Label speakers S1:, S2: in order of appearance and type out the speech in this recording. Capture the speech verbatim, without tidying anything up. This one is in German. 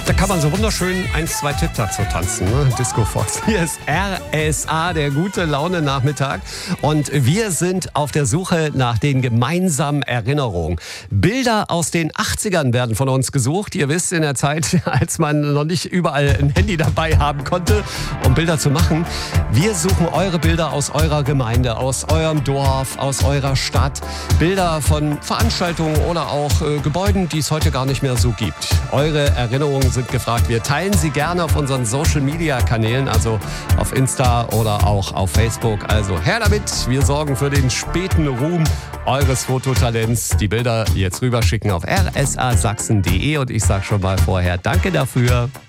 S1: Da kann man so wunderschön eins, zwei Tipp dazu tanzen, ne? Disco Fox. Hier ist R S A, der gute Laune-Nachmittag. Und wir sind auf der Suche nach den gemeinsamen Erinnerungen. Bilder aus den achtzigern werden von uns gesucht. Ihr wisst, in der Zeit, als man noch nicht überall ein Handy dabei haben konnte, um Bilder zu machen. Wir suchen eure Bilder aus eurer Gemeinde, aus eurem Dorf, aus eurer Stadt. Bilder von Veranstaltungen oder auch äh, Gebäuden, die es heute gar nicht mehr so gibt. Eure Erinnerungen sind gefragt. Wir teilen sie gerne auf unseren Social-Media-Kanälen, also auf Insta oder auch auf Facebook. Also her damit, wir sorgen für den späten Ruhm eures Fototalents. Die Bilder jetzt rüberschicken auf r s a sachsen punkt d e und ich sage schon mal vorher Danke dafür.